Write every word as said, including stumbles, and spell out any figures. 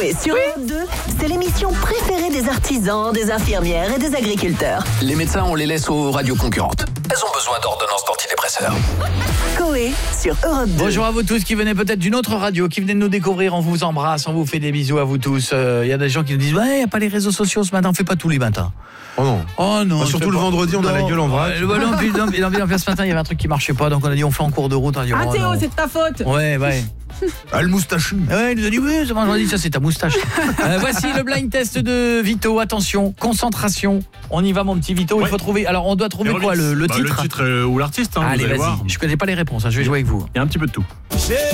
Coé sur Europe deux, c'est l'émission préférée des artisans, des infirmières et des agriculteurs. Les médecins, on les laisse aux radios concurrentes. Elles ont besoin d'ordonnances d'antidépresseurs. Coé sur Europe deux. Bonjour à vous tous qui venez peut-être d'une autre radio, qui venez de nous découvrir. On vous embrasse, on vous fait des bisous à vous tous. Il euh, y a des gens qui nous disent ouais, il n'y a pas les réseaux sociaux ce matin, on ne fait pas tous les matins. Oh non. Oh non. Bah, surtout le pas... vendredi, on non. a la gueule en vrac. Euh, non, puis, non, puis, non, puis, ce matin, il y avait un truc qui marchait pas, donc on a dit on fait en cours de route. On a dit, Ah oh, Théo, non. c'est de ta faute. Ouais, ouais. Ah, le moustachu. Ouais, il nous a dit oui, c'est moi, on a dit ça, c'est ta moustache. euh, voici le blind test de Vito. Attention, concentration. On y va, mon petit Vito. Ouais. Il faut trouver. Alors, on doit trouver quoi, le, le bah, titre. Le titre euh, ou l'artiste. Hein, allez, vas-y. Je connais pas les réponses. Hein, je vais jouer avec vous. Il y a un petit peu de tout. J'ai